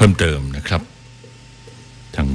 พิ่มเติมนะครับทาง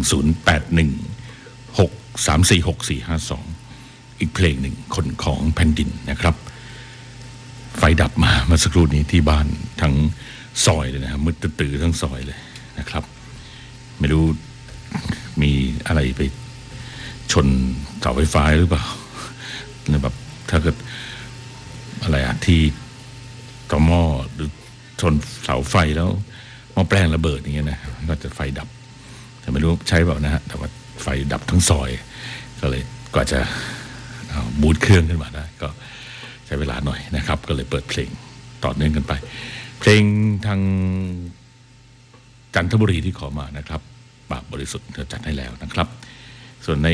0816346452อีกเพลงหนึ่งคนของแผ่นดินนะครับไฟดับมาเมื่อสักครู่นี้ที่บ้านทั้งซอยเลยนะครับมืดตื้อทั้งซอยเลยนะครับไม่รู้มีอะไรไปชนเสาไฟฟ้าหรือเปล่าแบบถ้าเกิดอะไรที่ต่อหม้อหรือชนเสาไฟแล้วหม้อแปลงระเบิดอย่างเงี้ยนะก็จะไฟดับแต่ไม่รู้ใช่เปล่านะฮะแต่ว่าไฟดับทั้งซอยก็เลยกว่าจะบูตเครื่องขึ้นมาได้ก็ใช้เวลาหน่อยนะครับก็เลยเปิดเพลงต่อเนื่องกันไปเพลงทางจันทบุรีที่ขอมานะครับบาปบริสุทธิ์เราจัดให้แล้วนะครับส่วนใน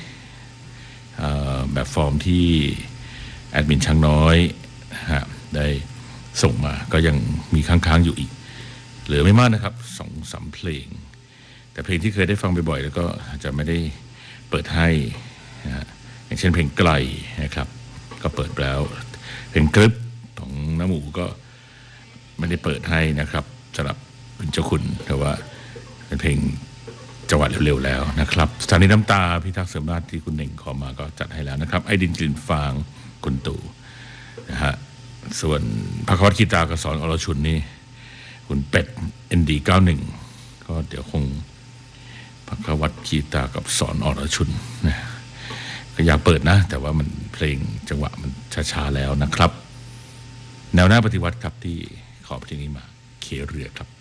แบบฟอร์มที่แอดมินช่างน้อยได้ส่งมาก็ยังมีค้างๆอยู่อีกเหลือไม่มากนะครับ2-3 เพลงแต่เพลงที่เคยได้ฟังบ่อยๆแล้วก็จะไม่ได้เปิดให้อย่างเช่นเพลงไกลนะครับก็เปิดแล้วเพลงกรึบของน้ำหมูก็ไม่ได้เปิดให้นะครับสำหรับคุณเจ้าคุณแต่ว่าเป็นเพลงจังหวะเร็วๆแล้วนะครับสถานีน้ำตาพิทักษ์เสริมราชที่คุณเน่งขอมาก็จัดให้แล้วนะครับไอ้ดินกลิ่นฟางคุณตู่นะฮะส่วนภควัตรคีตากสอนอรชุนนี่คุณเป็ด ND91 ก็เดี๋ยวคงภควัตรคีตากับสอนอรชุนนะก็อยากเปิดนะแต่ว่ามันเพลงจังหวะมันช้าๆแล้วนะครับแนวหน้าปฏิวัติครับที่ขอเพลงนี้มาเคเรือครับ